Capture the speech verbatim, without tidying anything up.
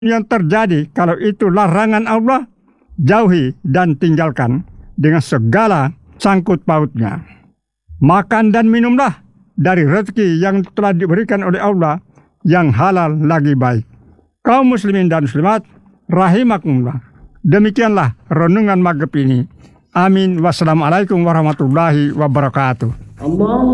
yang terjadi kalau itu larangan Allah, jauhi dan tinggalkan dengan segala sangkut pautnya. Makan dan minumlah dari rezeki yang telah diberikan oleh Allah yang halal lagi baik. Kaum muslimin dan muslimat rahimakumullah. Demikianlah renungan maghrib ini. Amin. Wassalamualaikum warahmatullahi wabarakatuh. Allah